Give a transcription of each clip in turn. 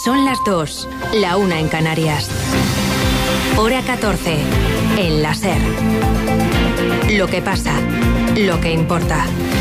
Son las 2, la 1 en Canarias. Hora 14, en la SER. Lo que pasa, lo que importa.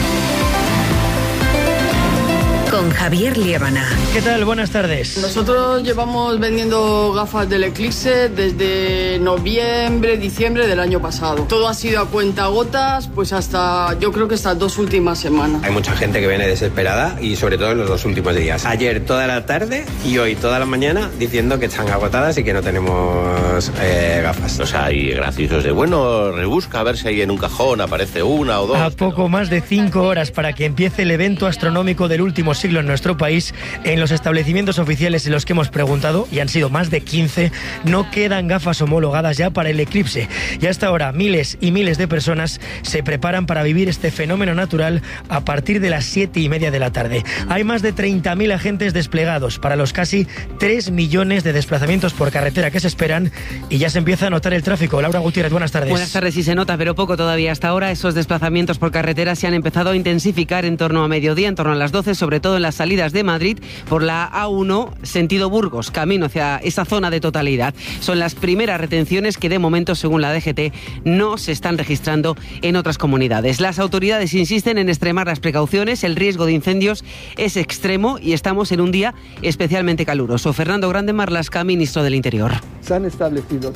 Con Javier Liébana. ¿Qué tal? Buenas tardes. Nosotros llevamos vendiendo gafas del Eclipse desde noviembre, diciembre del año pasado. Todo ha sido a cuentagotas, pues hasta, yo creo que estas 2 últimas semanas. Hay mucha gente que viene desesperada y sobre todo en los 2 últimos días. Ayer toda la tarde y hoy toda la mañana diciendo que están agotadas y que no tenemos gafas. O sea, hay graciosos de, bueno, rebusca a ver si ahí en un cajón aparece una o dos. A poco más de 5 horas para que empiece el evento astronómico del último siglo en nuestro país, en los establecimientos oficiales en los que hemos preguntado, y han sido más de 15, no quedan gafas homologadas ya para el eclipse. Y hasta ahora miles y miles de personas se preparan para vivir este fenómeno natural a partir de las 7:30 de la tarde. Hay más de 30.000 agentes desplegados para los casi 3 millones de desplazamientos por carretera que se esperan, y ya se empieza a notar el tráfico. Laura Gutiérrez, buenas tardes. Buenas tardes, sí se nota, pero poco todavía. Hasta ahora esos desplazamientos por carretera se han empezado a intensificar en torno a mediodía, en torno a las 12, sobre todo en las salidas de Madrid por la A1 sentido Burgos, camino hacia esa zona de totalidad. Son las primeras retenciones que de momento, según la DGT, no se están registrando en otras comunidades. Las autoridades insisten en extremar las precauciones, el riesgo de incendios es extremo y estamos en un día especialmente caluroso. Fernando Grande Marlaska, ministro del Interior. Se han establecido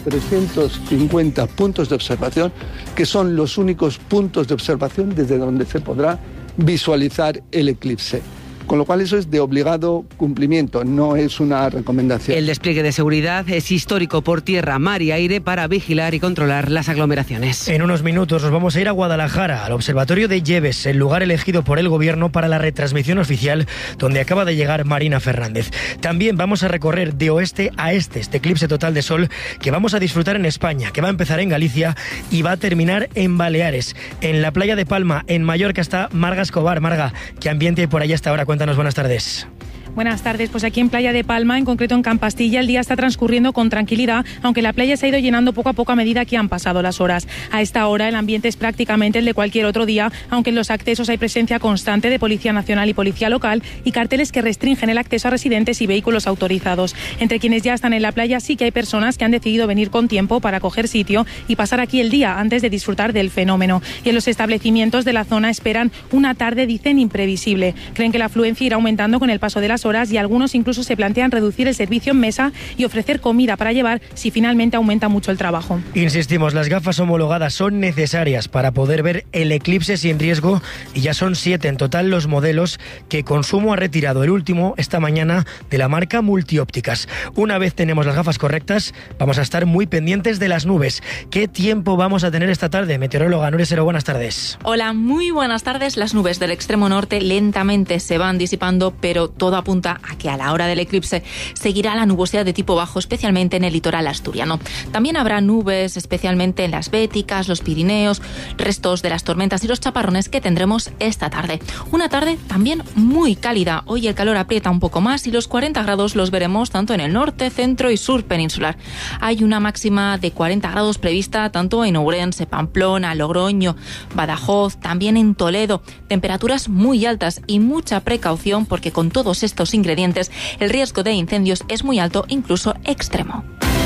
350 puntos de observación, que son los únicos puntos de observación desde donde se podrá visualizar el eclipse. Con lo cual eso es de obligado cumplimiento, no es una recomendación. El despliegue de seguridad es histórico por tierra, mar y aire para vigilar y controlar las aglomeraciones. En unos minutos nos vamos a ir a Guadalajara, al Observatorio de Lleves, el lugar elegido por el Gobierno para la retransmisión oficial, donde acaba de llegar Marina Fernández. También vamos a recorrer de oeste a este eclipse total de sol que vamos a disfrutar en España, que va a empezar en Galicia y va a terminar en Baleares. En la playa de Palma, en Mallorca, está Marga Escobar. Marga, ¿qué ambiente hay por allá hasta ahora? Cuéntanos, buenas tardes. Buenas tardes, pues aquí en Playa de Palma, en concreto en Campastilla, el día está transcurriendo con tranquilidad, aunque la playa se ha ido llenando poco a poco a medida que han pasado las horas. A esta hora el ambiente es prácticamente el de cualquier otro día, aunque en los accesos hay presencia constante de Policía Nacional y Policía Local y carteles que restringen el acceso a residentes y vehículos autorizados. Entre quienes ya están en la playa sí que hay personas que han decidido venir con tiempo para coger sitio y pasar aquí el día antes de disfrutar del fenómeno. Y en los establecimientos de la zona esperan una tarde, dicen, imprevisible. Creen que la afluencia irá aumentando con el paso de las horas y algunos incluso se plantean reducir el servicio en mesa y ofrecer comida para llevar si finalmente aumenta mucho el trabajo. Insistimos, las gafas homologadas son necesarias para poder ver el eclipse sin riesgo y ya son 7 en total los modelos que Consumo ha retirado, el último esta mañana de la marca Multiópticas. Una vez tenemos las gafas correctas, vamos a estar muy pendientes de las nubes. ¿Qué tiempo vamos a tener esta tarde? Meteoróloga Nuria Sero, buenas tardes. Hola, muy buenas tardes. Las nubes del extremo norte lentamente se van disipando, pero todo apunta a que a la hora del eclipse seguirá la nubosidad de tipo bajo, especialmente en el litoral asturiano. También habrá nubes, especialmente en las Béticas, los Pirineos, restos de las tormentas y los chaparrones que tendremos esta tarde. Una tarde también muy cálida. Hoy el calor aprieta un poco más y los 40 grados los veremos tanto en el norte, centro y sur peninsular. Hay una máxima de 40 grados prevista tanto en Ourense, Pamplona, Logroño, Badajoz, también en Toledo. Temperaturas muy altas y mucha precaución porque con todos estos ingredientes el riesgo de incendios es muy alto, incluso extremo.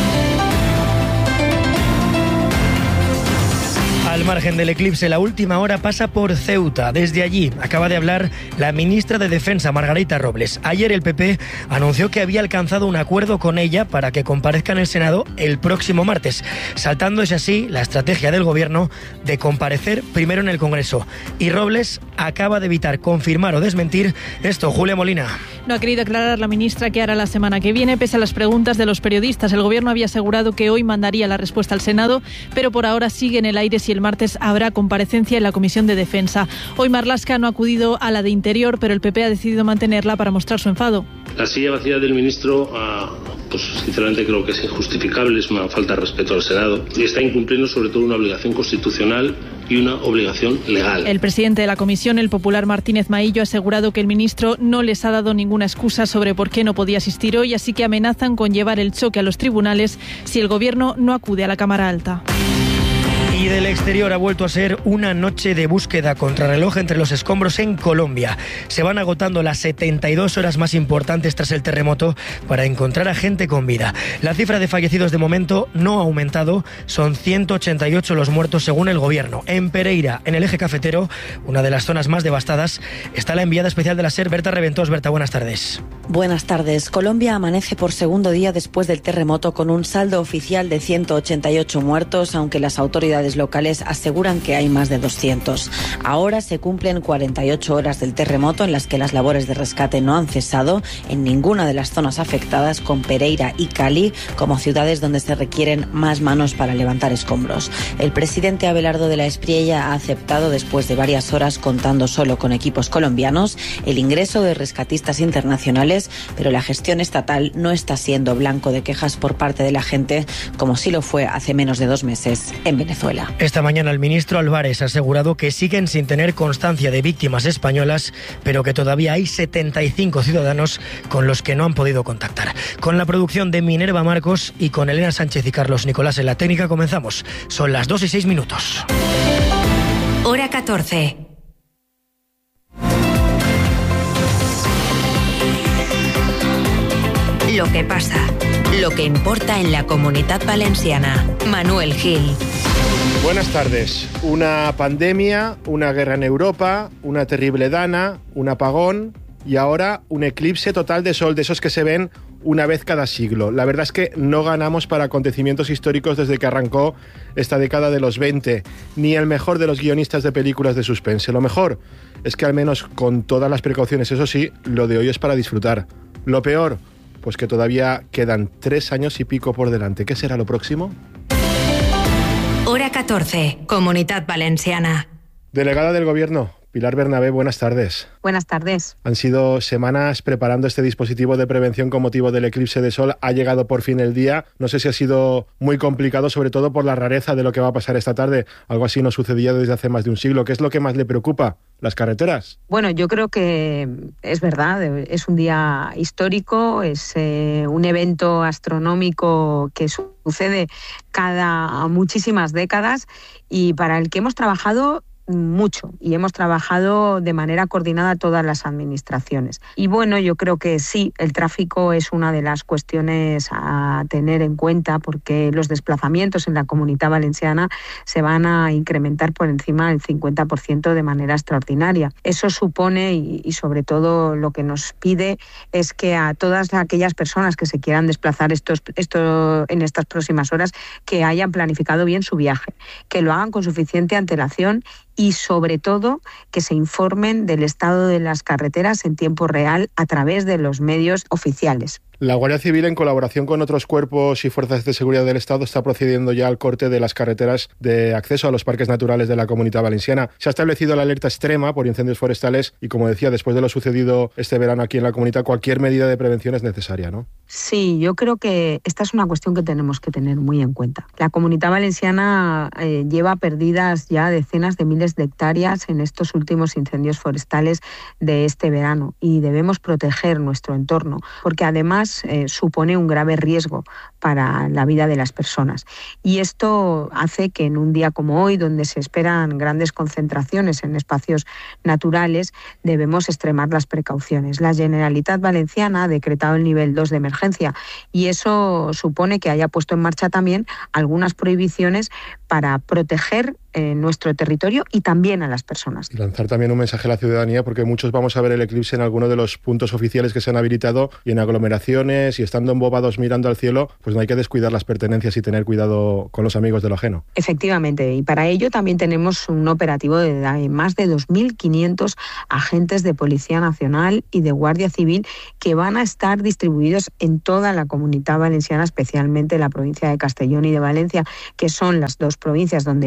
Al margen del eclipse, la última hora pasa por Ceuta. Desde allí acaba de hablar la ministra de Defensa, Margarita Robles. Ayer el PP anunció que había alcanzado un acuerdo con ella para que comparezca en el Senado el próximo martes, saltándose así la estrategia del Gobierno de comparecer primero en el Congreso. Y Robles acaba de evitar confirmar o desmentir esto. Julia Molina. No ha querido aclarar la ministra qué hará la semana que viene, pese a las preguntas de los periodistas. El Gobierno había asegurado que hoy mandaría la respuesta al Senado, pero por ahora sigue en el aire si el martes habrá comparecencia en la Comisión de Defensa. Hoy Marlaska no ha acudido a la de Interior, pero el PP ha decidido mantenerla para mostrar su enfado. La silla vacía del ministro, pues sinceramente creo que es injustificable, es una falta de respeto al Senado y está incumpliendo sobre todo una obligación constitucional y una obligación legal. El presidente de la comisión, el popular Martínez Maillo, ha asegurado que el ministro no les ha dado ninguna excusa sobre por qué no podía asistir hoy, así que amenazan con llevar el choque a los tribunales si el Gobierno no acude a la Cámara Alta. Y del exterior ha vuelto a ser una noche de búsqueda contrarreloj entre los escombros en Colombia. Se van agotando las 72 horas más importantes tras el terremoto para encontrar a gente con vida. La cifra de fallecidos de momento no ha aumentado, son 188 los muertos según el gobierno. En Pereira, en el eje cafetero, una de las zonas más devastadas, está la enviada especial de la SER, Berta Reventós. Berta, buenas tardes. Buenas tardes. Colombia amanece por segundo día después del terremoto con un saldo oficial de 188 muertos, aunque las autoridades locales aseguran que hay más de 200. Ahora se cumplen 48 horas del terremoto en las que las labores de rescate no han cesado en ninguna de las zonas afectadas, con Pereira y Cali como ciudades donde se requieren más manos para levantar escombros. El presidente Abelardo de la Espriella ha aceptado, después de varias horas contando solo con equipos colombianos, el ingreso de rescatistas internacionales, pero la gestión estatal no está siendo blanco de quejas por parte de la gente, como sí lo fue hace menos de 2 meses en Venezuela. Esta mañana el ministro Álvarez ha asegurado que siguen sin tener constancia de víctimas españolas, pero que todavía hay 75 ciudadanos con los que no han podido contactar. Con la producción de Minerva Marcos y con Elena Sánchez y Carlos Nicolás en la técnica comenzamos. Son las 2:06. Hora 14. Lo que pasa, lo que importa en la Comunitat Valenciana. Manuel Gil. Buenas tardes. Una pandemia, una guerra en Europa, una terrible dana, un apagón y ahora un eclipse total de sol, de esos que se ven una vez cada siglo. La verdad es que no ganamos para acontecimientos históricos desde que arrancó esta década de los 20, ni el mejor de los guionistas de películas de suspense. Lo mejor es que, al menos con todas las precauciones, eso sí, lo de hoy es para disfrutar. Lo peor, pues que todavía quedan 3 años y pico por delante. ¿Qué será lo próximo? Hora 14, Comunitat Valenciana. Delegada del Gobierno, Pilar Bernabé, buenas tardes. Buenas tardes. Han sido semanas preparando este dispositivo de prevención con motivo del eclipse de sol. Ha llegado por fin el día. No sé si ha sido muy complicado, sobre todo por la rareza de lo que va a pasar esta tarde. Algo así no sucedía desde hace más de un siglo. ¿Qué es lo que más le preocupa? ¿Las carreteras? Bueno, yo creo que es verdad. Es un día histórico, es un evento astronómico que sucede cada muchísimas décadas y para el que hemos trabajado mucho y hemos trabajado de manera coordinada todas las administraciones. Y bueno, yo creo que sí, el tráfico es una de las cuestiones a tener en cuenta porque los desplazamientos en la Comunidad Valenciana se van a incrementar por encima del 50% de manera extraordinaria. Eso supone y sobre todo lo que nos pide es que a todas aquellas personas que se quieran desplazar en estas próximas horas, que hayan planificado bien su viaje, que lo hagan con suficiente antelación y sobre todo que se informen del estado de las carreteras en tiempo real a través de los medios oficiales. La Guardia Civil, en colaboración con otros cuerpos y fuerzas de seguridad del Estado, está procediendo ya al corte de las carreteras de acceso a los parques naturales de la Comunidad Valenciana. Se ha establecido la alerta extrema por incendios forestales y, como decía, después de lo sucedido este verano aquí en la Comunidad, cualquier medida de prevención es necesaria, ¿no? Sí, yo creo que esta es una cuestión que tenemos que tener muy en cuenta. La Comunidad Valenciana lleva perdidas ya decenas de miles de hectáreas en estos últimos incendios forestales de este verano y debemos proteger nuestro entorno, porque además supone un grave riesgo para la vida de las personas. Y esto hace que en un día como hoy, donde se esperan grandes concentraciones en espacios naturales, debemos extremar las precauciones. La Generalitat Valenciana ha decretado el nivel 2 de emergencia y eso supone que haya puesto en marcha también algunas prohibiciones para proteger nuestro territorio y también a las personas. Y lanzar también un mensaje a la ciudadanía, porque muchos vamos a ver el eclipse en alguno de los puntos oficiales que se han habilitado y en aglomeraciones y estando embobados mirando al cielo, pues no hay que descuidar las pertenencias y tener cuidado con los amigos de lo ajeno. Efectivamente, y para ello también tenemos un operativo de más de 2.500 agentes de Policía Nacional y de Guardia Civil que van a estar distribuidos en toda la Comunidad Valenciana, especialmente en la provincia de Castellón y de Valencia, que son las dos provincias donde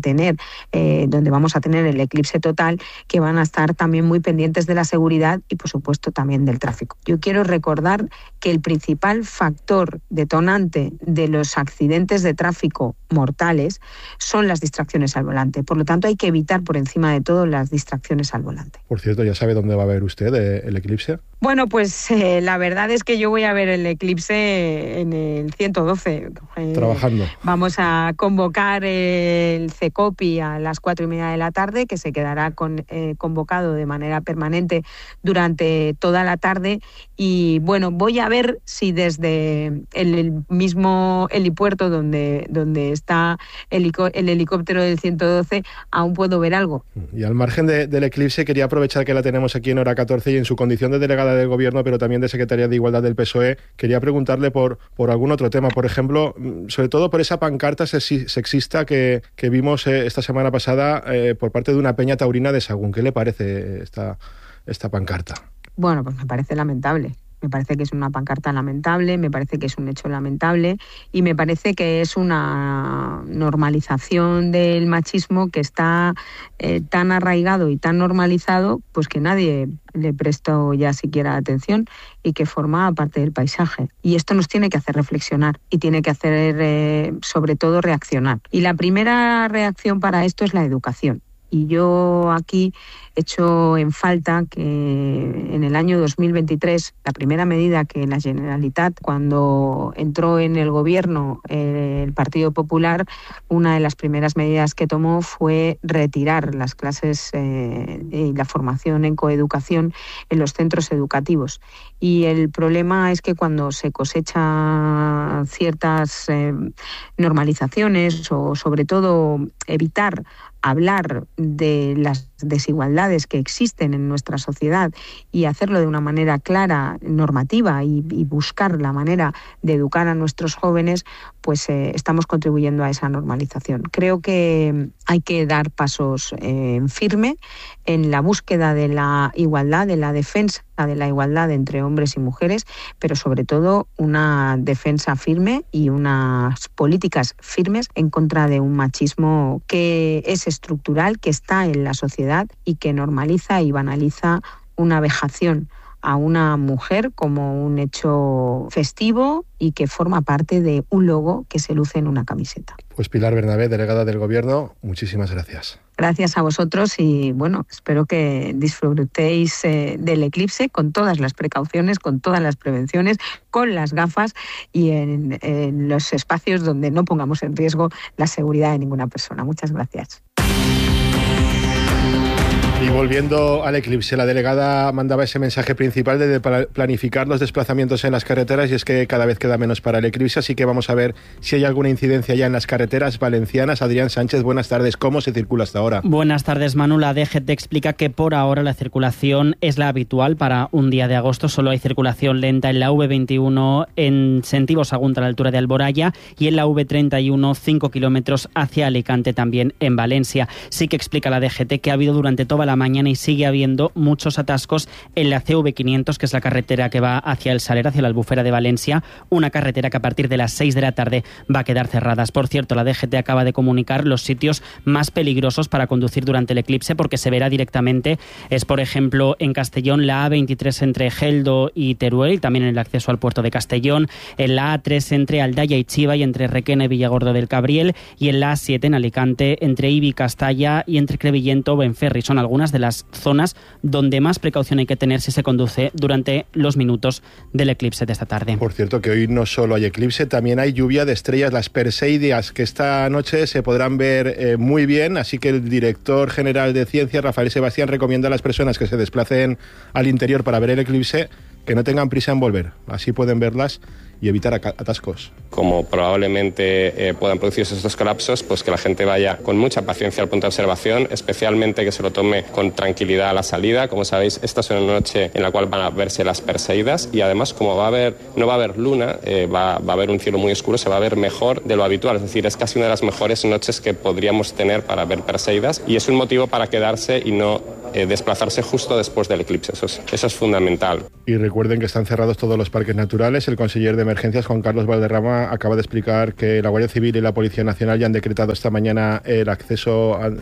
donde vamos a tener el eclipse total, que van a estar también muy pendientes de la seguridad y, por supuesto, también del tráfico. Yo quiero recordar que el principal factor detonante de los accidentes de tráfico mortales son las distracciones al volante. Por lo tanto, hay que evitar por encima de todo las distracciones al volante. Por cierto, ¿ya sabe dónde va a ver usted el eclipse? Bueno, pues la verdad es que yo voy a ver el eclipse en el 112. Trabajando. Vamos a convocar el CECOPI a las 4:30 de la tarde, que se quedará convocado de manera permanente durante toda la tarde. Y bueno, voy a ver si desde el mismo helipuerto donde está el helicóptero del 112 aún puedo ver algo. Y al margen del eclipse, quería aprovechar que la tenemos aquí en Hora 14 y en su condición de delegada del Gobierno, pero también de Secretaria de Igualdad del PSOE, quería preguntarle por algún otro tema. Por ejemplo, sobre todo por esa pancarta sexista que vimos esta semana pasada por parte de una peña taurina de Sahagún. ¿Qué le parece esta pancarta? Bueno, pues me parece lamentable. Me parece que es una pancarta lamentable, me parece que es un hecho lamentable y me parece que es una normalización del machismo que está tan arraigado y tan normalizado, pues que nadie le prestó ya siquiera atención y que forma parte del paisaje. Y esto nos tiene que hacer reflexionar y tiene que hacer, sobre todo, reaccionar. Y la primera reacción para esto es la educación. Y yo aquí echo en falta que en el año 2023, la primera medida que la Generalitat, cuando entró en el gobierno el Partido Popular, una de las primeras medidas que tomó fue retirar las clases y la formación en coeducación en los centros educativos. Y el problema es que cuando se cosechan ciertas normalizaciones o sobre todo evitar hablar de las desigualdades que existen en nuestra sociedad y hacerlo de una manera clara, normativa y buscar la manera de educar a nuestros jóvenes, pues estamos contribuyendo a esa normalización. Creo que hay que dar pasos en firme en la búsqueda de la igualdad, de la defensa de la igualdad entre hombres y mujeres, pero sobre todo una defensa firme y unas políticas firmes en contra de un machismo que es estructural, que está en la sociedad y que normaliza y banaliza una vejación a una mujer como un hecho festivo y que forma parte de un logo que se luce en una camiseta. Pues Pilar Bernabé, delegada del Gobierno, muchísimas gracias. Gracias a vosotros y bueno, espero que disfrutéis del eclipse con todas las precauciones, con todas las prevenciones, con las gafas y en los espacios donde no pongamos en riesgo la seguridad de ninguna persona. Muchas gracias. Y volviendo al eclipse, la delegada mandaba ese mensaje principal de planificar los desplazamientos en las carreteras y es que cada vez queda menos para el eclipse, así que vamos a ver si hay alguna incidencia ya en las carreteras valencianas. Adrián Sánchez, buenas tardes. ¿Cómo se circula hasta ahora? Buenas tardes, Manu. La DGT explica que por ahora la circulación es la habitual para un día de agosto. Solo hay circulación lenta en la V21 en sentido Sagunto a la altura de Alboraya y en la V31 5 kilómetros hacia Alicante, también en Valencia. Sí que explica la DGT que ha habido durante toda la mañana y sigue habiendo muchos atascos en la CV500, que es la carretera que va hacia el Saler, hacia la Albufera de Valencia, una carretera que a partir de las 6 de la tarde va a quedar cerrada. Por cierto, la DGT acaba de comunicar los sitios más peligrosos para conducir durante el eclipse, porque se verá directamente. Es, por ejemplo, en Castellón, la A23 entre Geldo y Teruel, también en el acceso al puerto de Castellón, en la A3 entre Aldaya y Chiva y entre Requena y Villargordo del Cabriel, y en la A7 en Alicante entre Ibi y Castalla y entre Crevillento o Benferri. Son algunas de las zonas donde más precaución hay que tener si se conduce durante los minutos del eclipse de esta tarde. Por cierto, que hoy no solo hay eclipse, también hay lluvia de estrellas, las Perseideas, que esta noche se podrán ver muy bien, así que el director general de Ciencia, Rafael Sebastián, recomienda a las personas que se desplacen al interior para ver el eclipse que no tengan prisa en volver, así pueden verlas y evitar atascos. Como probablemente puedan producirse estos colapsos, pues que la gente vaya con mucha paciencia al punto de observación, especialmente que se lo tome con tranquilidad a la salida. Como sabéis, esta es una noche en la cual van a verse las Perseidas y además, como no va a haber luna, va a haber un cielo muy oscuro, se va a ver mejor de lo habitual. Es decir, es casi una de las mejores noches que podríamos tener para ver Perseidas y es un motivo para quedarse y no desplazarse justo después del eclipse. Eso es fundamental. Y recuerden que están cerrados todos los parques naturales. El conseller de Emergencias, Juan Carlos Valderrama, acaba de explicar que la Guardia Civil y la Policía Nacional ya han decretado esta mañana el acceso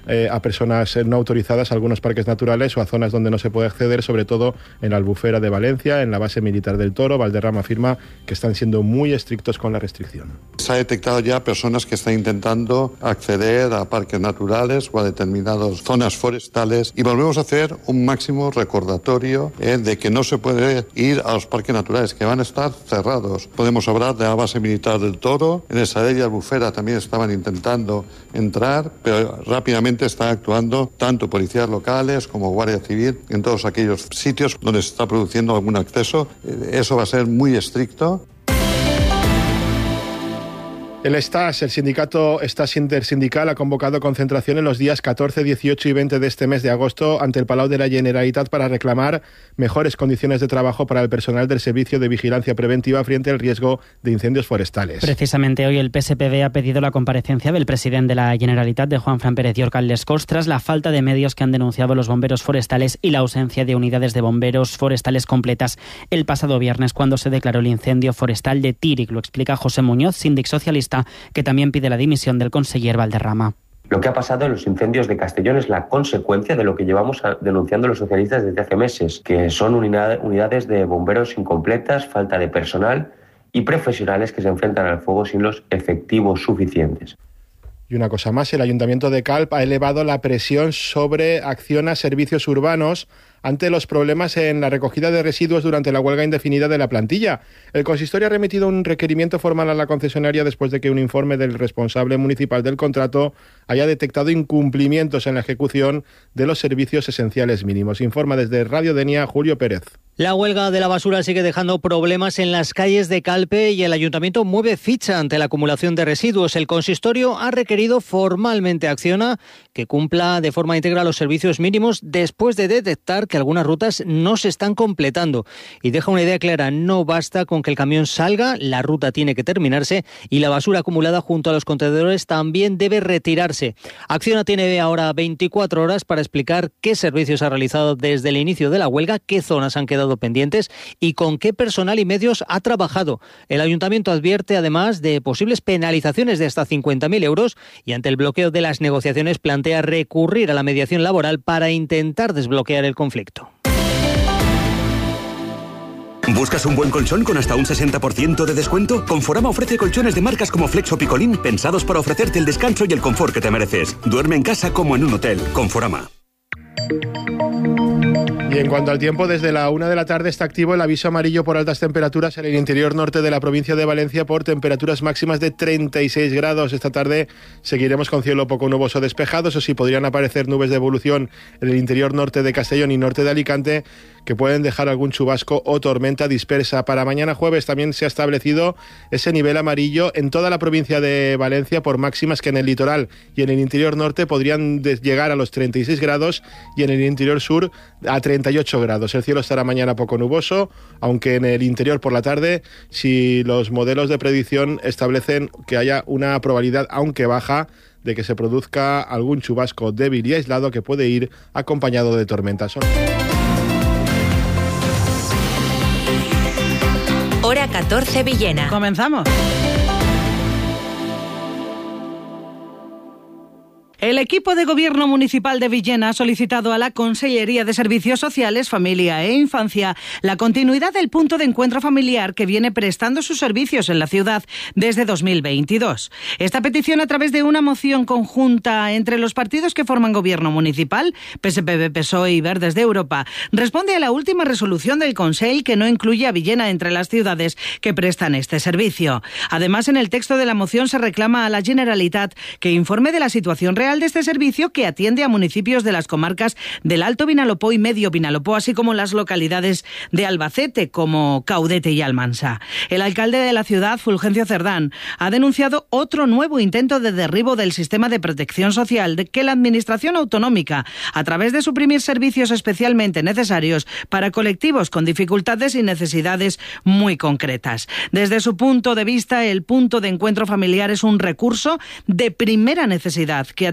a personas no autorizadas a algunos parques naturales o a zonas donde no se puede acceder, sobre todo en la Albufera de Valencia, en la base militar del Toro. Valderrama afirma que están siendo muy estrictos con la restricción. Se ha detectado ya personas que están intentando acceder a parques naturales o a determinadas zonas forestales, y volvemos a hacer un máximo recordatorio de que no se puede ir a los parques naturales, que van a estar cerrados. Podemos hablar de la base militar del Toro. En esa área Albufera también estaban intentando entrar, pero rápidamente están actuando tanto policías locales como Guardia Civil en todos aquellos sitios donde se está produciendo algún acceso. Eso va a ser muy estricto. El STAS, el sindicato STAS intersindical, ha convocado concentración en los días 14, 18 y 20 de este mes de agosto ante el Palau de la Generalitat para reclamar mejores condiciones de trabajo para el personal del Servicio de Vigilancia Preventiva frente al riesgo de incendios forestales. Precisamente hoy el PSPV ha pedido la comparecencia del presidente de la Generalitat, de Juanfran Pérez y Orcaldes Cos, tras la falta de medios que han denunciado los bomberos forestales y la ausencia de unidades de bomberos forestales completas el pasado viernes, cuando se declaró el incendio forestal de Tírig. Lo explica José Muñoz, síndic socialista, que también pide la dimisión del conseller Valderrama. Lo que ha pasado en los incendios de Castellón es la consecuencia de lo que llevamos denunciando los socialistas desde hace meses, que son unidades de bomberos incompletas, falta de personal y profesionales que se enfrentan al fuego sin los efectivos suficientes. Y una cosa más, el Ayuntamiento de Calp ha elevado la presión sobre Acciona Servicios Urbanos ante los problemas en la recogida de residuos durante la huelga indefinida de la plantilla. El consistorio ha remitido un requerimiento formal a la concesionaria después de que un informe del responsable municipal del contrato haya detectado incumplimientos en la ejecución de los servicios esenciales mínimos. Informa desde Radio Denia Julio Pérez. La huelga de la basura sigue dejando problemas en las calles de Calpe y el ayuntamiento mueve ficha ante la acumulación de residuos. El consistorio ha requerido formalmente a Acciona que cumpla de forma íntegra los servicios mínimos después de detectar que algunas rutas no se están completando. Y deja una idea clara: no basta con que el camión salga, la ruta tiene que terminarse y la basura acumulada junto a los contenedores también debe retirarse. Acciona tiene ahora 24 horas para explicar qué servicios ha realizado desde el inicio de la huelga, qué zonas han quedado pendientes y con qué personal y medios ha trabajado. El ayuntamiento advierte además de posibles penalizaciones de hasta 50.000 euros y ante el bloqueo de las negociaciones plantea recurrir a la mediación laboral para intentar desbloquear el conflicto. ¿Buscas un buen colchón con hasta un 60% de descuento? Conforama ofrece colchones de marcas como Flex o Picolín, pensados para ofrecerte el descanso y el confort que te mereces. Duerme en casa como en un hotel. Conforama. Y en cuanto al tiempo, desde la 1 de la tarde está activo el aviso amarillo por altas temperaturas en el interior norte de la provincia de Valencia por temperaturas máximas de 36 grados. Esta tarde seguiremos con cielo poco nuboso despejado. Eso sí, podrían aparecer nubes de evolución en el interior norte de Castellón y norte de Alicante, que pueden dejar algún chubasco o tormenta dispersa. Para mañana jueves también se ha establecido ese nivel amarillo en toda la provincia de Valencia por máximas que en el litoral y en el interior norte podrían llegar a los 36 grados y en el interior sur a 38 grados. El cielo estará mañana poco nuboso, aunque en el interior por la tarde, si los modelos de predicción establecen que haya una probabilidad, aunque baja, de que se produzca algún chubasco débil y aislado que puede ir acompañado de tormentas. Hora 14 Villena. Comenzamos. El equipo de Gobierno Municipal de Villena ha solicitado a la Consellería de Servicios Sociales, Familia e Infancia la continuidad del punto de encuentro familiar que viene prestando sus servicios en la ciudad desde 2022. Esta petición, a través de una moción conjunta entre los partidos que forman Gobierno Municipal, PSPV, PSOE y Verdes de Europa, responde a la última resolución del Consell, que no incluye a Villena entre las ciudades que prestan este servicio. Además, en el texto de la moción se reclama a la Generalitat que informe de la situación real de este servicio, que atiende a municipios de las comarcas del Alto Vinalopó y Medio Vinalopó, así como las localidades de Albacete, como Caudete y Almansa. El alcalde de la ciudad, Fulgencio Cerdán, ha denunciado otro nuevo intento de derribo del sistema de protección social que la Administración autonómica, a través de suprimir servicios especialmente necesarios para colectivos con dificultades y necesidades muy concretas. Desde su punto de vista, el punto de encuentro familiar es un recurso de primera necesidad que atiende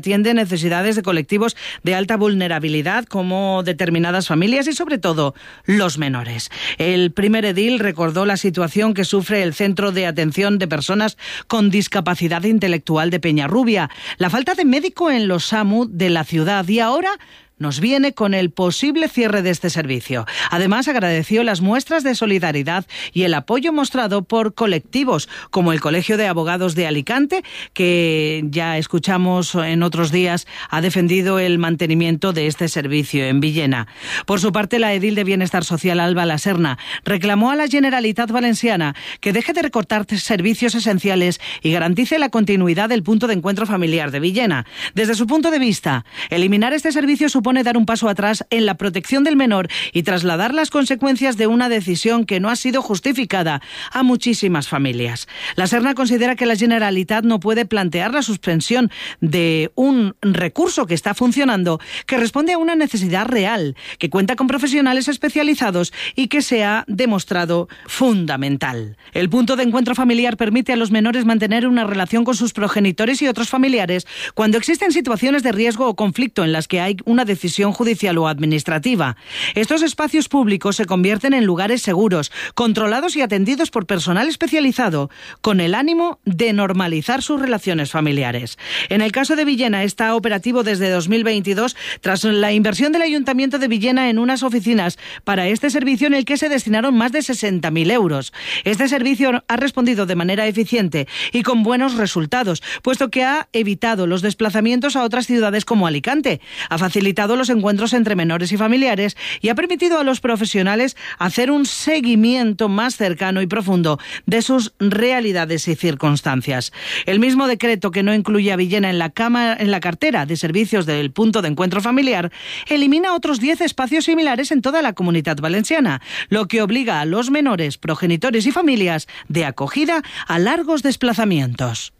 atiende necesidades de colectivos de alta vulnerabilidad como determinadas familias y sobre todo los menores. El primer edil recordó la situación que sufre el Centro de Atención de Personas con Discapacidad Intelectual de Peñarrubia, la falta de médico en los SAMU de la ciudad y ahora nos viene con el posible cierre de este servicio. Además, agradeció las muestras de solidaridad y el apoyo mostrado por colectivos como el Colegio de Abogados de Alicante, que ya escuchamos en otros días, ha defendido el mantenimiento de este servicio en Villena. Por su parte, la edil de Bienestar Social, Alba Laserna, reclamó a la Generalitat Valenciana que deje de recortar servicios esenciales y garantice la continuidad del punto de encuentro familiar de Villena. Desde su punto de vista, eliminar este servicio supone dar un paso atrás en la protección del menor y trasladar las consecuencias de una decisión que no ha sido justificada a muchísimas familias. La Serna considera que la Generalitat no puede plantear la suspensión de un recurso que está funcionando, que responde a una necesidad real, que cuenta con profesionales especializados y que se ha demostrado fundamental. El punto de encuentro familiar permite a los menores mantener una relación con sus progenitores y otros familiares cuando existen situaciones de riesgo o conflicto en las que hay una decisión judicial o administrativa. Estos espacios públicos se convierten en lugares seguros, controlados y atendidos por personal especializado, con el ánimo de normalizar sus relaciones familiares. En el caso de Villena está operativo desde 2022 tras la inversión del Ayuntamiento de Villena en unas oficinas para este servicio en el que se destinaron más de 60.000 euros. Este servicio ha respondido de manera eficiente y con buenos resultados, puesto que ha evitado los desplazamientos a otras ciudades como Alicante, ha facilitado los encuentros entre menores y familiares y ha permitido a los profesionales hacer un seguimiento más cercano y profundo de sus realidades y circunstancias. El mismo decreto que no incluye a Villena en la cartera de servicios del punto de encuentro familiar elimina otros 10 espacios similares en toda la Comunidad Valenciana, lo que obliga a los menores, progenitores y familias de acogida a largos desplazamientos.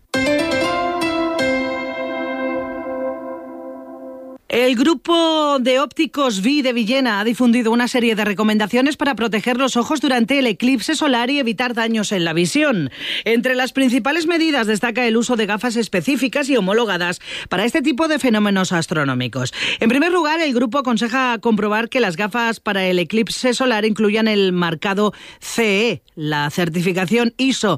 El grupo de ópticos VI de Villena ha difundido una serie de recomendaciones para proteger los ojos durante el eclipse solar y evitar daños en la visión. Entre las principales medidas destaca el uso de gafas específicas y homologadas para este tipo de fenómenos astronómicos. En primer lugar, el grupo aconseja comprobar que las gafas para el eclipse solar incluyan el marcado CE, la certificación ISO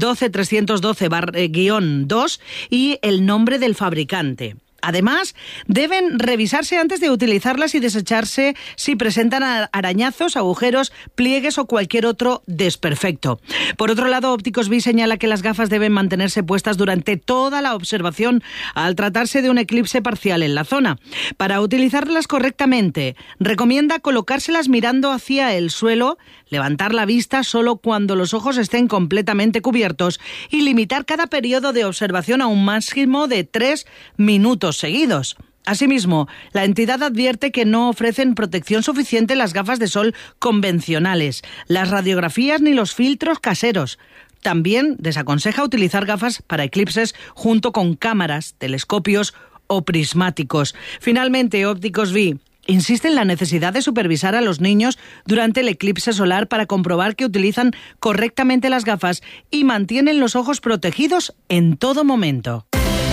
12312-2 y el nombre del fabricante. Además, deben revisarse antes de utilizarlas y desecharse si presentan arañazos, agujeros, pliegues o cualquier otro desperfecto. Por otro lado, Ópticos VI señala que las gafas deben mantenerse puestas durante toda la observación al tratarse de un eclipse parcial en la zona. Para utilizarlas correctamente, recomienda colocárselas mirando hacia el suelo, levantar la vista solo cuando los ojos estén completamente cubiertos y limitar cada periodo de observación a un máximo de 3 minutos seguidos. Asimismo, la entidad advierte que no ofrecen protección suficiente las gafas de sol convencionales, las radiografías ni los filtros caseros. También desaconseja utilizar gafas para eclipses junto con cámaras, telescopios o prismáticos. Finalmente, Ópticos VI insiste en la necesidad de supervisar a los niños durante el eclipse solar para comprobar que utilizan correctamente las gafas y mantienen los ojos protegidos en todo momento.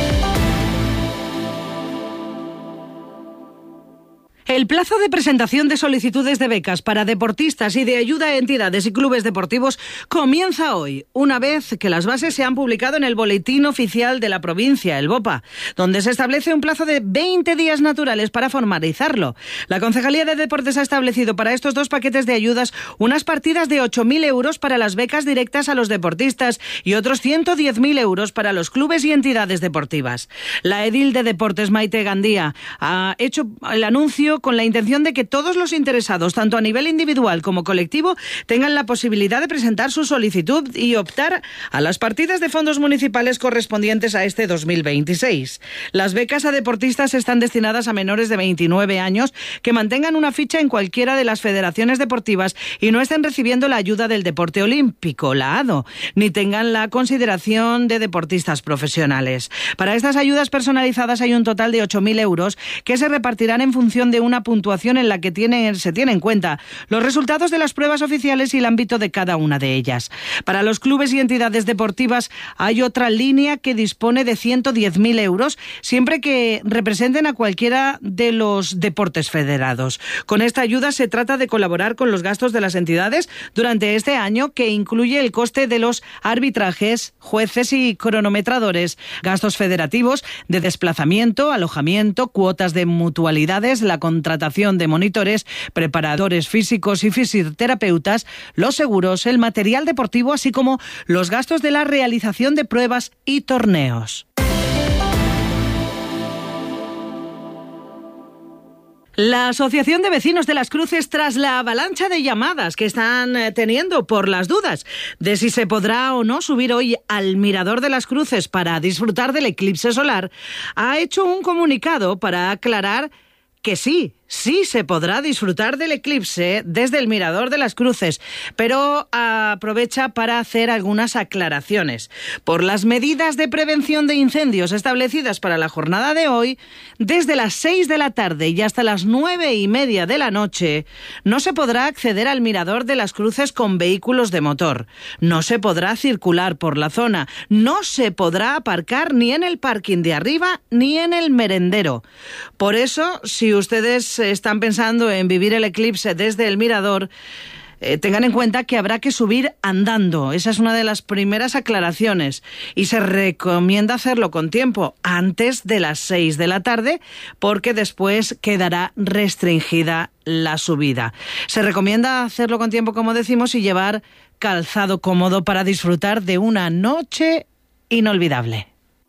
El plazo de presentación de solicitudes de becas para deportistas y de ayuda a entidades y clubes deportivos comienza hoy, una vez que las bases se han publicado en el Boletín Oficial de la Provincia, el BOPA, donde se establece un plazo de 20 días naturales para formalizarlo. La Concejalía de Deportes ha establecido para estos dos paquetes de ayudas unas partidas de 8.000 euros para las becas directas a los deportistas y otros 110.000 euros para los clubes y entidades deportivas. La edil de Deportes, Maite Gandía, ha hecho el anuncio con la intención de que todos los interesados, tanto a nivel individual como colectivo, tengan la posibilidad de presentar su solicitud y optar a las partidas de fondos municipales correspondientes a este 2026. Las becas a deportistas están destinadas a menores de 29 años que mantengan una ficha en cualquiera de las federaciones deportivas y no estén recibiendo la ayuda del deporte olímpico, la ADO, ni tengan la consideración de deportistas profesionales. Para estas ayudas personalizadas hay un total de 8.000 euros que se repartirán en función de una una puntuación en la que se tiene en cuenta los resultados de las pruebas oficiales y el ámbito de cada una de ellas. Para los clubes y entidades deportivas hay otra línea que dispone de 110.000 euros, siempre que representen a cualquiera de los deportes federados. Con esta ayuda se trata de colaborar con los gastos de las entidades durante este año, que incluye el coste de los arbitrajes, jueces y cronometradores, gastos federativos de desplazamiento, alojamiento, cuotas de mutualidades, la contratación de monitores, preparadores físicos y fisioterapeutas, los seguros, el material deportivo, así como los gastos de la realización de pruebas y torneos. La Asociación de Vecinos de Las Cruces, tras la avalancha de llamadas que están teniendo por las dudas de si se podrá o no subir hoy al Mirador de Las Cruces para disfrutar del eclipse solar, ha hecho un comunicado para aclarar que sí se podrá disfrutar del eclipse desde el Mirador de Las Cruces, pero aprovecha para hacer algunas aclaraciones. Por las medidas de prevención de incendios establecidas para la jornada de hoy, desde las 6 de la tarde y hasta las 9:30 de la noche, no se podrá acceder al Mirador de Las Cruces con vehículos de motor, no se podrá circular por la zona, no se podrá aparcar ni en el parking de arriba ni en el merendero. Por eso, si ustedes están pensando en vivir el eclipse desde el Mirador, tengan en cuenta que habrá que subir andando. Esa es una de las primeras aclaraciones. Y se recomienda hacerlo con tiempo, antes de las 6 de la tarde, porque después quedará restringida la subida. Se recomienda hacerlo con tiempo, como decimos, y llevar calzado cómodo para disfrutar de una noche inolvidable.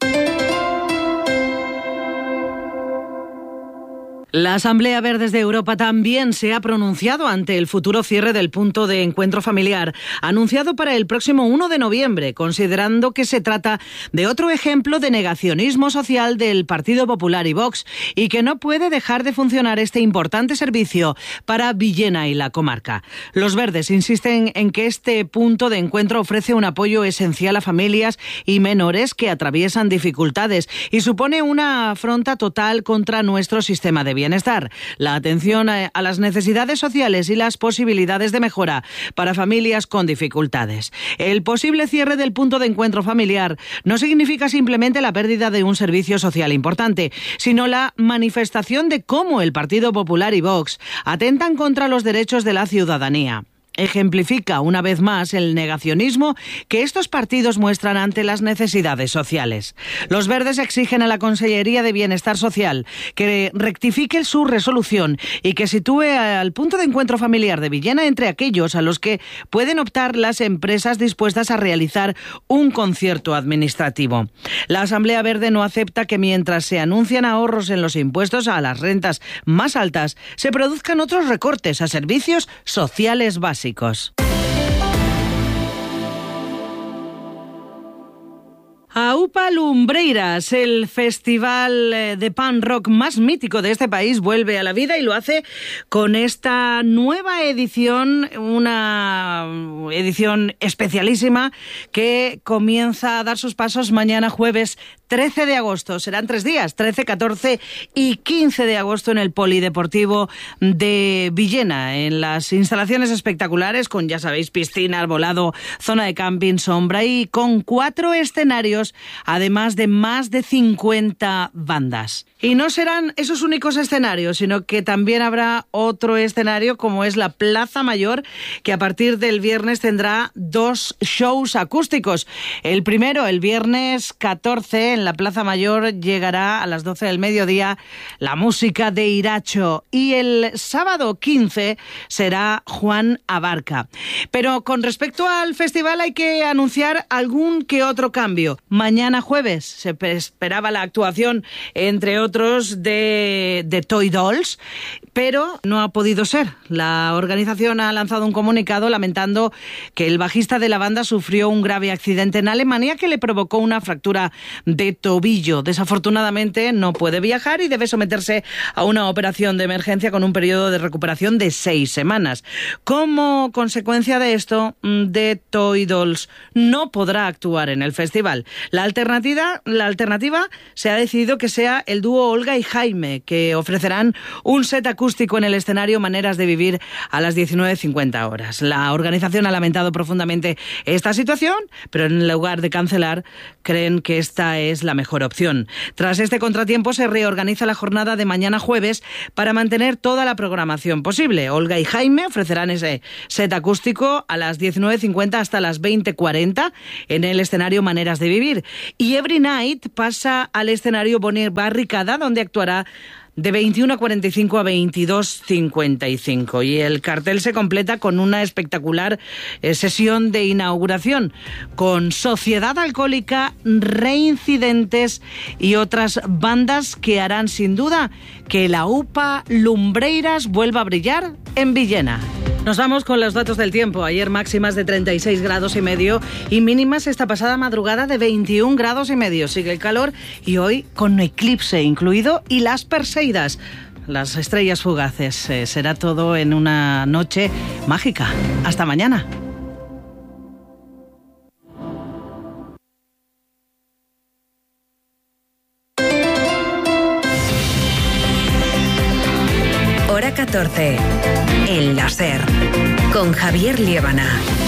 La Asamblea Verdes de Europa también se ha pronunciado ante el futuro cierre del punto de encuentro familiar, anunciado para el próximo 1 de noviembre, considerando que se trata de otro ejemplo de negacionismo social del Partido Popular y Vox, y que no puede dejar de funcionar este importante servicio para Villena y la comarca. Los Verdes insisten en que este punto de encuentro ofrece un apoyo esencial a familias y menores que atraviesan dificultades y supone una afrenta total contra nuestro sistema de bienestar, la atención a las necesidades sociales y las posibilidades de mejora para familias con dificultades. El posible cierre del punto de encuentro familiar no significa simplemente la pérdida de un servicio social importante, sino la manifestación de cómo el Partido Popular y Vox atentan contra los derechos de la ciudadanía. Ejemplifica una vez más el negacionismo que estos partidos muestran ante las necesidades sociales. Los Verdes exigen a la Consellería de Bienestar Social que rectifique su resolución y que sitúe al punto de encuentro familiar de Villena entre aquellos a los que pueden optar las empresas dispuestas a realizar un concierto administrativo. La Asamblea Verde no acepta que mientras se anuncian ahorros en los impuestos a las rentas más altas, se produzcan otros recortes a servicios sociales básicos. AUPA Lumbreiras, el festival de punk rock más mítico de este país, vuelve a la vida y lo hace con esta nueva edición, una edición especialísima que comienza a dar sus pasos mañana jueves 13 de agosto. Serán 3 días, 13, 14 y 15 de agosto en el Polideportivo de Villena, en las instalaciones espectaculares con, ya sabéis, piscina, arbolado, zona de camping, sombra y con 4 escenarios, además de más de 50 bandas. Y no serán esos únicos escenarios, sino que también habrá otro escenario como es la Plaza Mayor, que a partir del viernes tendrá 2 shows acústicos. El primero, el viernes 14, en la Plaza Mayor, llegará a las 12 del mediodía la música de Iracho, y el sábado 15 será Juan Abarca. Pero con respecto al festival hay que anunciar algún que otro cambio. Mañana jueves se esperaba la actuación, entre otros, de Toy Dolls, pero no ha podido ser. La organización ha lanzado un comunicado lamentando que el bajista de la banda sufrió un grave accidente en Alemania que le provocó una fractura de tobillo. Desafortunadamente no puede viajar y debe someterse a una operación de emergencia con un periodo de recuperación de 6 semanas. Como consecuencia de esto, The Toy Dolls no podrá actuar en el festival. La alternativa se ha decidido que sea el dúo Olga y Jaime, que ofrecerán un set acústico acústico en el escenario Maneras de Vivir a las 19:50 horas. La organización ha lamentado profundamente esta situación, pero en lugar de cancelar, creen que esta es la mejor opción. Tras este contratiempo, se reorganiza la jornada de mañana jueves para mantener toda la programación posible. Olga y Jaime ofrecerán ese set acústico a las 19:50 hasta las 20:40 en el escenario Maneras de Vivir. Y Every Night pasa al escenario Barricada, donde actuará de 21:45 a 22:55. Y el cartel se completa con una espectacular sesión de inauguración con Sociedad Alcohólica, Reincidentes y otras bandas que harán sin duda que la UPA Lumbreiras vuelva a brillar en Villena. Nos vamos con los datos del tiempo. Ayer máximas de 36,5 grados y mínimas esta pasada madrugada de 21,5 grados. Sigue el calor y hoy con eclipse incluido y las Perseidas, las estrellas fugaces. Será todo en una noche mágica. Hasta mañana. Hora 14. En la SER. Con Javier Liébana.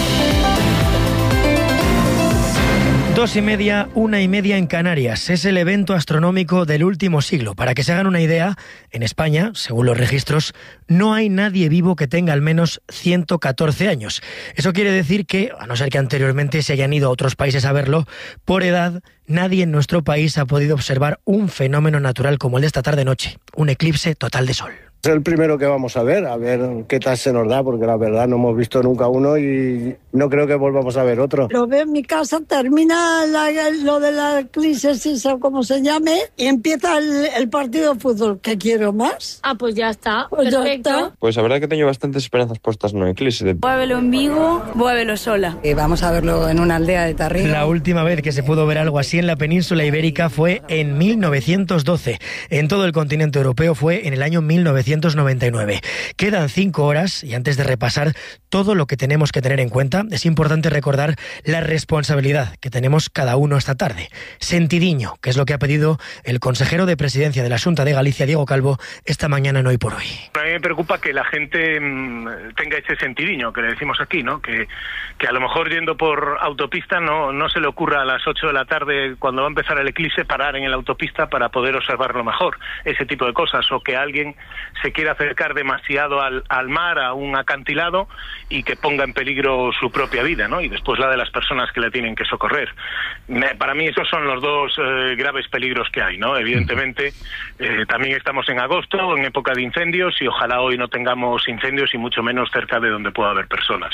2:30, 1:30 en Canarias. Es el evento astronómico del último siglo. Para que se hagan una idea, en España, según los registros, no hay nadie vivo que tenga al menos 114 años. Eso quiere decir que, a no ser que anteriormente se hayan ido a otros países a verlo, por edad, nadie en nuestro país ha podido observar un fenómeno natural como el de esta tarde-noche, un eclipse total de sol. Es el primero que vamos a ver qué tal se nos da, porque la verdad no hemos visto nunca uno y no creo que volvamos a ver otro. Lo veo en mi casa, termina lo de la eclipse, como se llame, y empieza el partido de fútbol. ¿Qué quiero más? Pues ya está, pues perfecto. Ya está. Pues la verdad que tengo bastantes esperanzas puestas en un eclipse. Voy a verlo en Vigo, voy a verlo sola. Vamos a verlo en una aldea de Tarrino. La última vez que se pudo ver algo así en la península ibérica fue en 1912. En todo el continente europeo fue en el año 1999. Quedan 5 horas y antes de repasar todo lo que tenemos que tener en cuenta, es importante recordar la responsabilidad que tenemos cada uno esta tarde. Sentidiño, que es lo que ha pedido el consejero de Presidencia de la Xunta de Galicia, Diego Calvo, esta mañana en Hoy por Hoy. A mí me preocupa que la gente tenga ese sentidiño que le decimos aquí, ¿no? Que a lo mejor yendo por autopista no se le ocurra a las 8 de la tarde, cuando va a empezar el eclipse, parar en la autopista para poder observarlo mejor. Ese tipo de cosas. O que alguien se quiera acercar demasiado al mar, a un acantilado, y que ponga en peligro su propia vida, ¿no? Y después la de las personas que le tienen que socorrer. Para mí esos son los dos graves peligros que hay, ¿no? Evidentemente, también estamos en agosto, en época de incendios, y ojalá hoy no tengamos incendios y mucho menos cerca de donde pueda haber personas.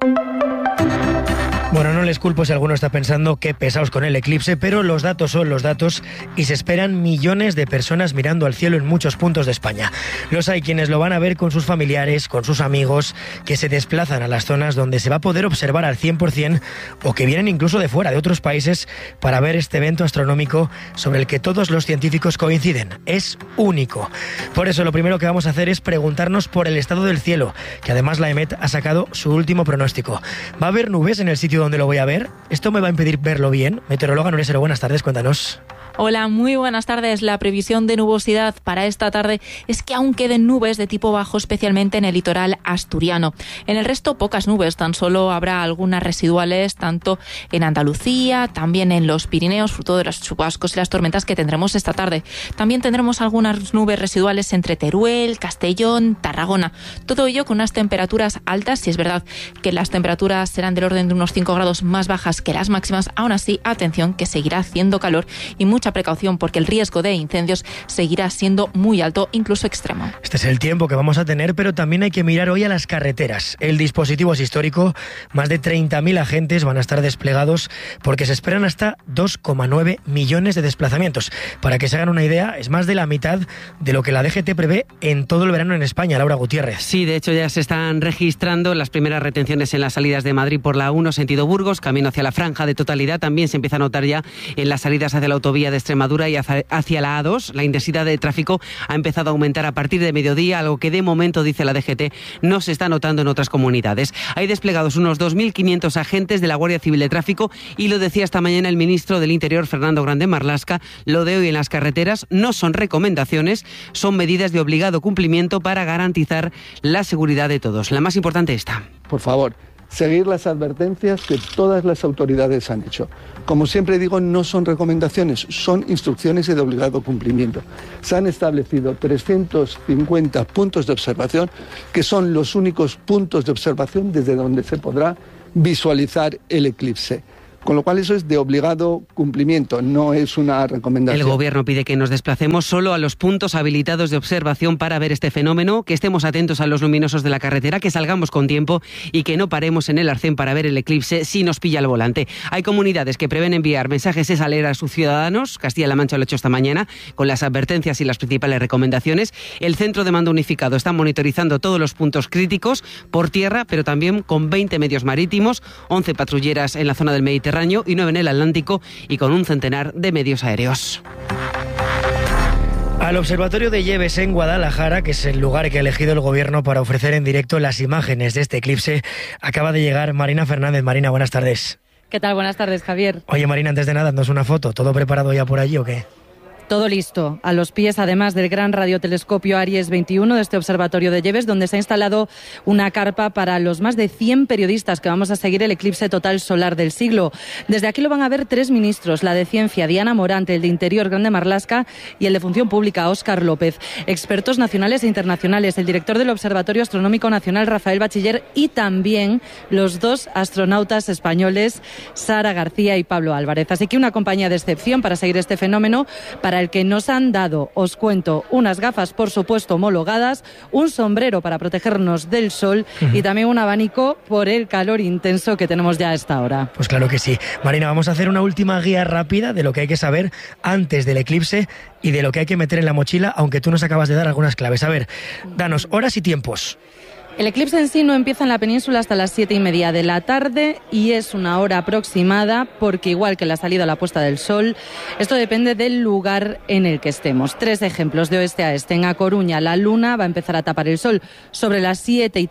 Bueno, no les culpo si alguno está pensando qué pesados con el eclipse, pero los datos son los datos y se esperan millones de personas mirando al cielo en muchos puntos de España. Los hay quienes lo van a ver con sus familiares, con sus amigos, que se desplazan a las zonas donde se va a poder observar al 100% o que vienen incluso de fuera, de otros países, para ver este evento astronómico sobre el que todos los científicos coinciden. Es único. Por eso lo primero que vamos a hacer es preguntarnos por el estado del cielo, que además la EMET ha sacado su último pronóstico. ¿Va a haber nubes en el sitio donde lo voy a ver? ¿Esto me va a impedir verlo bien? Meteoróloga Nuria, buenas tardes, cuéntanos. Hola, muy buenas tardes. La previsión de nubosidad para esta tarde es que aún queden nubes de tipo bajo, especialmente en el litoral asturiano. En el resto, pocas nubes, tan solo habrá algunas residuales, tanto en Andalucía, también en los Pirineos, fruto de los chubascos y las tormentas que tendremos esta tarde. También tendremos algunas nubes residuales entre Teruel, Castellón, Tarragona. Todo ello con unas temperaturas altas. Si es verdad que las temperaturas serán del orden de unos 5 grados más bajas que las máximas, aún así, atención, que seguirá haciendo calor y mucha precaución porque el riesgo de incendios seguirá siendo muy alto, incluso extremo. Este es el tiempo que vamos a tener, pero también hay que mirar hoy a las carreteras. El dispositivo es histórico, más de 30.000 agentes van a estar desplegados porque se esperan hasta 2,9 millones de desplazamientos. Para que se hagan una idea, es más de la mitad de lo que la DGT prevé en todo el verano en España. Laura Gutiérrez. Sí, de hecho ya se están registrando las primeras retenciones en las salidas de Madrid por la 1 sentido Burgos, camino hacia la franja de totalidad. También se empieza a notar ya en las salidas hacia la autovía de Extremadura y hacia la A2. La intensidad de tráfico ha empezado a aumentar a partir de mediodía, algo que de momento, dice la DGT, no se está notando en otras comunidades. Hay desplegados unos 2.500 agentes de la Guardia Civil de Tráfico y lo decía esta mañana el ministro del Interior, Fernando Grande Marlaska. Lo de hoy en las carreteras no son recomendaciones, son medidas de obligado cumplimiento para garantizar la seguridad de todos. La más importante esta. Por favor, seguir las advertencias que todas las autoridades han hecho. Como siempre digo, no son recomendaciones, son instrucciones de obligado cumplimiento. Se han establecido 350 puntos de observación, que son los únicos puntos de observación desde donde se podrá visualizar el eclipse. Con lo cual eso es de obligado cumplimiento, no es una recomendación. El Gobierno pide que nos desplacemos solo a los puntos habilitados de observación para ver este fenómeno, que estemos atentos a los luminosos de la carretera, que salgamos con tiempo y que no paremos en el arcén para ver el eclipse si nos pilla el volante. Hay comunidades que prevén enviar mensajes SLR a sus ciudadanos. Castilla-La Mancha lo ha hecho esta mañana con las advertencias y las principales recomendaciones. El Centro de Mando Unificado está monitorizando todos los puntos críticos por tierra, pero también con 20 medios marítimos, 11 patrulleras en la zona del Mediterráneo y 9 en el Atlántico y con un centenar de medios aéreos. Al Observatorio de Lleves en Guadalajara, que es el lugar que ha elegido el Gobierno para ofrecer en directo las imágenes de este eclipse, acaba de llegar Marina Fernández. Marina, buenas tardes. ¿Qué tal? Buenas tardes, Javier. Oye, Marina, antes de nada, ¿nos una foto? ¿Todo preparado ya por allí o qué? Todo listo, a los pies además del gran radiotelescopio Aries 21 de este Observatorio de Lleves, donde se ha instalado una carpa para los más de 100 periodistas que vamos a seguir el eclipse total solar del siglo. Desde aquí lo van a ver 3 ministros, la de Ciencia, Diana Morante, el de Interior, Grande Marlaska, y el de Función Pública, Óscar López. Expertos nacionales e internacionales, el director del Observatorio Astronómico Nacional, Rafael Bachiller, y también los 2 astronautas españoles, Sara García y Pablo Álvarez. Así que una compañía de excepción para seguir este fenómeno, para el que nos han dado, os cuento, unas gafas, por supuesto, homologadas, un sombrero para protegernos del sol y también un abanico por el calor intenso que tenemos ya a esta hora. Pues claro que sí. Marina, vamos a hacer una última guía rápida de lo que hay que saber antes del eclipse y de lo que hay que meter en la mochila, aunque tú nos acabas de dar algunas claves. A ver, danos horas y tiempos. El eclipse en sí no empieza en la península hasta las 7:30 de la tarde y es una hora aproximada porque, igual que la salida o la puesta del sol, esto depende del lugar en el que estemos. 3 ejemplos de oeste a este. En A Coruña la luna va a empezar a tapar el sol sobre las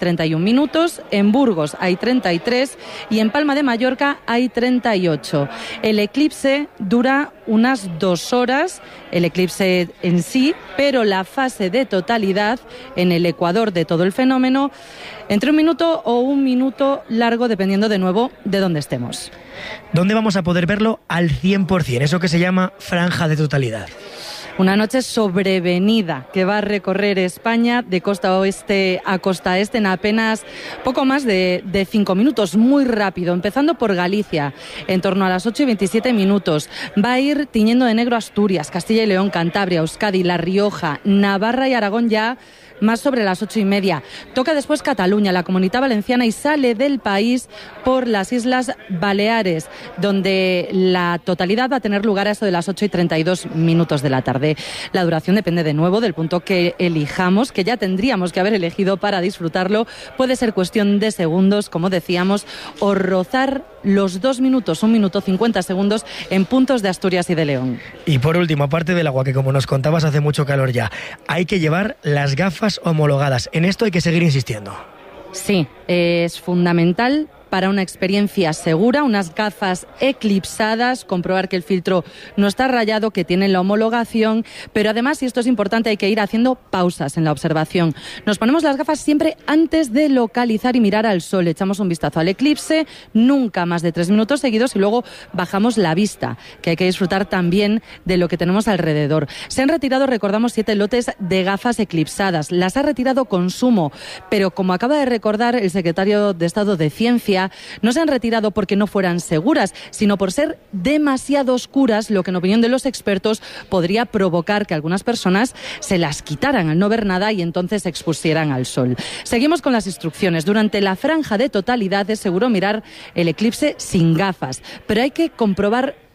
7:31, en Burgos hay 33 y en Palma de Mallorca hay 38. El eclipse dura unas 2 horas, el eclipse en sí, pero la fase de totalidad en el ecuador de todo el fenómeno entre 1 minuto o 1 minuto largo, dependiendo de nuevo de dónde estemos. ¿Dónde vamos a poder verlo al 100%? Eso que se llama franja de totalidad. Una noche sobrevenida que va a recorrer España de costa oeste a costa este en apenas poco más de 5 minutos, muy rápido, empezando por Galicia, en torno a las 8:27. Va a ir tiñendo de negro Asturias, Castilla y León, Cantabria, Euskadi, La Rioja, Navarra y Aragón ya más sobre las 8:30. Toca después Cataluña, la Comunidad Valenciana y sale del país por las Islas Baleares, donde la totalidad va a tener lugar a eso de las 8:32 de la tarde. La duración depende de nuevo del punto que elijamos, que ya tendríamos que haber elegido para disfrutarlo. Puede ser cuestión de segundos, como decíamos, o rozar los 2 minutos, 1 minuto 50 segundos en puntos de Asturias y de León. Y por último, aparte del agua, que como nos contabas hace mucho calor ya, hay que llevar las gafas homologadas. En esto hay que seguir insistiendo. Sí, es fundamental para una experiencia segura, unas gafas eclipsadas, comprobar que el filtro no está rayado, que tienen la homologación, pero además, y esto es importante, hay que ir haciendo pausas en la observación. Nos ponemos las gafas siempre antes de localizar y mirar al sol. Echamos un vistazo al eclipse, nunca más de 3 minutos seguidos, y luego bajamos la vista, que hay que disfrutar también de lo que tenemos alrededor. Se han retirado, recordamos, 7 lotes de gafas eclipsadas. Las ha retirado Consumo, pero como acaba de recordar el secretario de Estado de Ciencia, no se han retirado porque no fueran seguras, sino por ser demasiado oscuras, lo que en opinión de los expertos podría provocar que algunas personas se las quitaran al no ver nada y entonces se expusieran al sol. Seguimos con las instrucciones. Durante la franja de totalidad es seguro mirar el eclipse sin gafas, pero hay que comprobar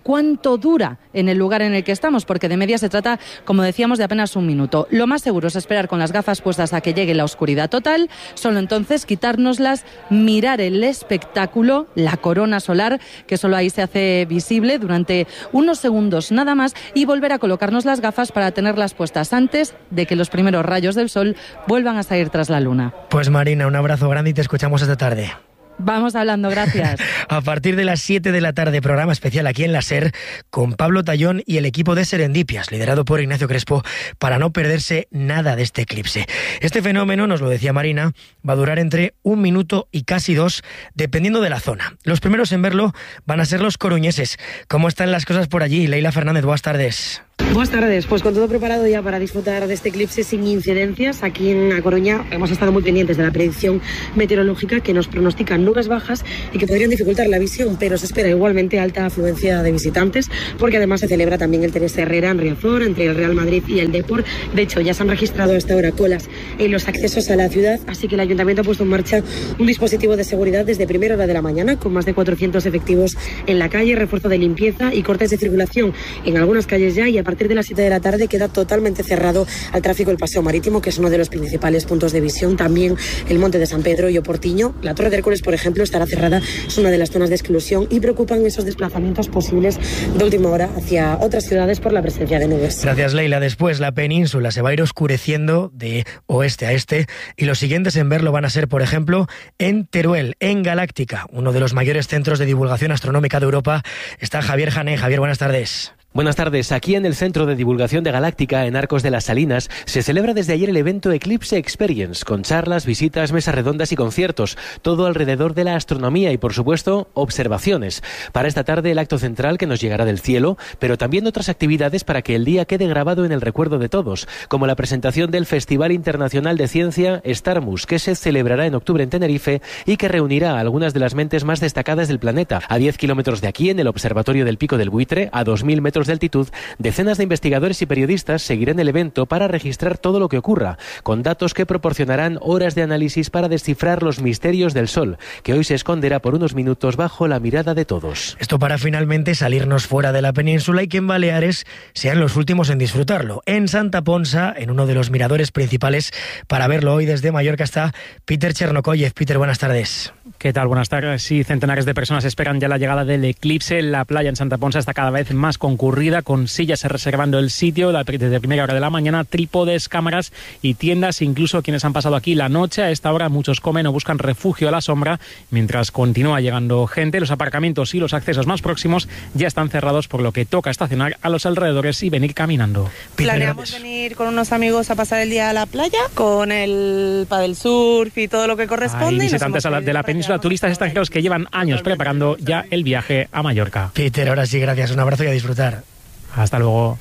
cuánto dura en el lugar en el que estamos, porque de media se trata, como decíamos, de apenas un minuto. Lo más seguro es esperar con las gafas puestas a que llegue la oscuridad total, solo entonces quitárnoslas, mirar el espectáculo, la corona solar, que solo ahí se hace visible durante unos segundos nada más, y volver a colocarnos las gafas para tenerlas puestas antes de que los primeros rayos del sol vuelvan a salir tras la luna. Pues Marina, un abrazo grande y te escuchamos esta tarde. Vamos hablando, gracias. A partir de las 7 de la tarde, programa especial aquí en la SER con Pablo Tallón y el equipo de Serendipias, liderado por Ignacio Crespo, para no perderse nada de este eclipse. Este fenómeno, nos lo decía Marina, va a durar entre 1 minuto y casi 2, dependiendo de la zona. Los primeros en verlo van a ser los coruñeses. ¿Cómo están las cosas por allí? Leila Fernández, buenas tardes. Buenas tardes, pues con todo preparado ya para disfrutar de este eclipse sin incidencias. Aquí en A Coruña hemos estado muy pendientes de la predicción meteorológica que nos pronostica nubes bajas y que podrían dificultar la visión, pero se espera igualmente alta afluencia de visitantes, porque además se celebra también el Teresa Herrera en Riazor, entre el Real Madrid y el Depor. De hecho, ya se han registrado hasta ahora colas en los accesos a la ciudad, así que el Ayuntamiento ha puesto en marcha un dispositivo de seguridad desde primera hora de la mañana, con más de 400 efectivos en la calle, refuerzo de limpieza y cortes de circulación en algunas calles ya, y a partir de las 7 de la tarde queda totalmente cerrado al tráfico el Paseo Marítimo, que es uno de los principales puntos de visión. También el Monte de San Pedro y Oportiño. La Torre de Hércules, por ejemplo, estará cerrada, es una de las zonas de exclusión, y preocupan esos desplazamientos posibles de última hora hacia otras ciudades por la presencia de nubes. Gracias, Leila. Después la península se va a ir oscureciendo de oeste a este, y los siguientes en verlo van a ser, por ejemplo, en Teruel, en Galáctica, uno de los mayores centros de divulgación astronómica de Europa. Está Javier Jané. Javier, buenas tardes. Buenas tardes. Aquí en el Centro de Divulgación de Galáctica, en Arcos de las Salinas, se celebra desde ayer el evento Eclipse Experience, con charlas, visitas, mesas redondas y conciertos, todo alrededor de la astronomía y, por supuesto, observaciones. Para esta tarde, el acto central que nos llegará del cielo, pero también otras actividades para que el día quede grabado en el recuerdo de todos, como la presentación del Festival Internacional de Ciencia Starmus, que se celebrará en octubre en Tenerife y que reunirá a algunas de las mentes más destacadas del planeta. A 10 kilómetros de aquí, en el Observatorio del Pico del Buitre, a 2.000 metros de altitud, decenas de investigadores y periodistas seguirán el evento para registrar todo lo que ocurra, con datos que proporcionarán horas de análisis para descifrar los misterios del Sol, que hoy se esconderá por unos minutos bajo la mirada de todos. Esto para finalmente salirnos fuera de la península y que en Baleares sean los últimos en disfrutarlo. En Santa Ponsa, en uno de los miradores principales para verlo hoy desde Mallorca, está Peter Chernokoyev. Peter, buenas tardes. ¿Qué tal? Buenas tardes. Sí, centenares de personas esperan ya la llegada del eclipse. La playa en Santa Ponsa está cada vez más concurrida, con sillas reservando el sitio desde primera hora de la mañana, trípodes, cámaras y tiendas. Incluso quienes han pasado aquí la noche, a esta hora muchos comen o buscan refugio a la sombra, mientras continúa llegando gente. Los aparcamientos y los accesos más próximos ya están cerrados, por lo que toca estacionar a los alrededores y venir caminando. Planeamos venir con unos amigos a pasar el día a la playa, con el paddle surf y todo lo que corresponde. Hay visitantes de la península, turistas extranjeros que llevan años preparando ya el viaje a Mallorca. Peter, ahora sí, gracias. Un abrazo y a disfrutar. Hasta luego.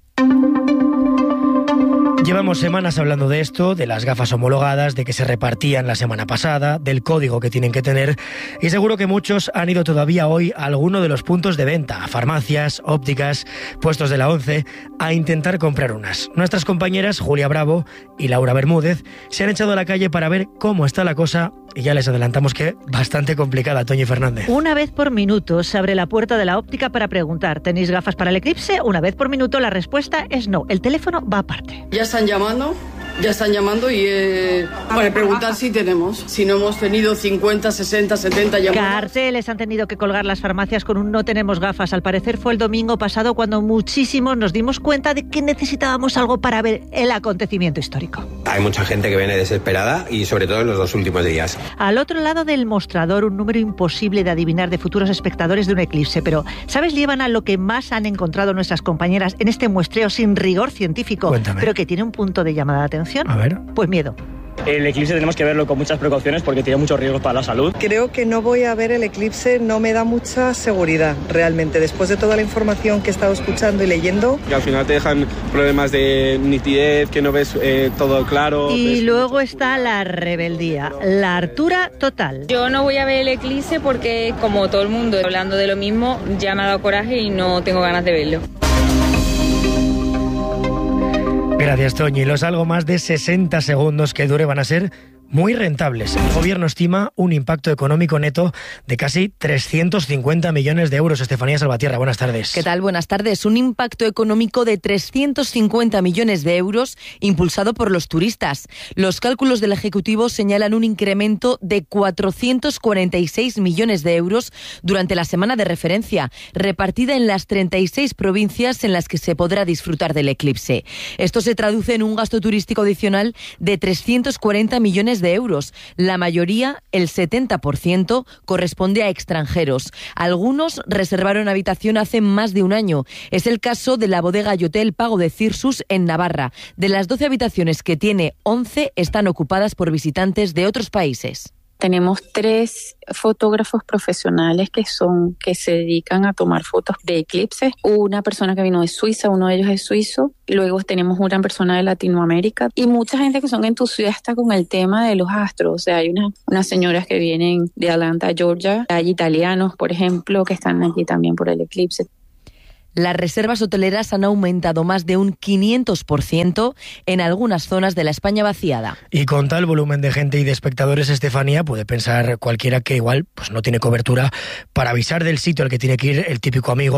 Llevamos semanas hablando de esto, de las gafas homologadas, de que se repartían la semana pasada, del código que tienen que tener, y seguro que muchos han ido todavía hoy a alguno de los puntos de venta, a farmacias, ópticas, puestos de la ONCE, a intentar comprar unas. Nuestras compañeras Julia Bravo y Laura Bermúdez se han echado a la calle para ver cómo está la cosa, y ya les adelantamos que bastante complicada. Toñi Fernández. Una vez por minuto se abre la puerta de la óptica para preguntar: ¿tenéis gafas para el eclipse? Una vez por minuto la respuesta es no. El teléfono va aparte. Ya están llamando y para preguntar si tenemos. Si no hemos tenido 50, 60, 70 llamadas. Carteles han tenido que colgar las farmacias con un no tenemos gafas. Al parecer fue el domingo pasado cuando muchísimos nos dimos cuenta de que necesitábamos algo para ver el acontecimiento histórico. Hay mucha gente que viene desesperada y sobre todo en los 2 últimos días. Al otro lado del mostrador, un número imposible de adivinar de futuros espectadores de un eclipse. Pero, ¿sabes, Líbana, lo que más han encontrado nuestras compañeras en este muestreo sin rigor científico? Cuéntame. Pero que tiene un punto de llamada de atención? A ver. Pues miedo. El eclipse tenemos que verlo con muchas precauciones porque tiene muchos riesgos para la salud. Creo que no voy a ver el eclipse, no me da mucha seguridad realmente, después de toda la información que he estado escuchando y leyendo. Que al final te dejan problemas de nitidez, que no ves todo claro. Y luego está la rebeldía, la hartura total. Yo no voy a ver el eclipse porque, como todo el mundo hablando de lo mismo, ya me ha dado coraje y no tengo ganas de verlo. Gracias, Toñi. Los algo más de 60 segundos que dure van a ser muy rentables. El gobierno estima un impacto económico neto de casi 350 millones de euros. Estefanía Salvatierra, buenas tardes. ¿Qué tal? Buenas tardes. Un impacto económico de 350 millones de euros impulsado por los turistas. Los cálculos del Ejecutivo señalan un incremento de 446 millones de euros durante la semana de referencia, repartida en las 36 provincias en las que se podrá disfrutar del eclipse. Esto se traduce en un gasto turístico adicional de 340 millones de euros. La mayoría, el 70%, corresponde a extranjeros. Algunos reservaron habitación hace más de un año. Es el caso de la bodega y hotel Pago de Cirsus en Navarra. De las 12 habitaciones que tiene, 11 están ocupadas por visitantes de otros países. Tenemos 3 fotógrafos profesionales que se dedican a tomar fotos de eclipses. Una persona que vino de Suiza, uno de ellos es suizo. Luego tenemos una persona de Latinoamérica y mucha gente que son entusiastas con el tema de los astros. O sea, hay unas señoras que vienen de Atlanta, Georgia. Hay italianos, por ejemplo, que están aquí también por el eclipse. Las reservas hoteleras han aumentado más de un 500% en algunas zonas de la España vaciada. Y con tal volumen de gente y de espectadores, Estefanía, puede pensar cualquiera que igual pues no tiene cobertura para avisar del sitio al que tiene que ir el típico amigo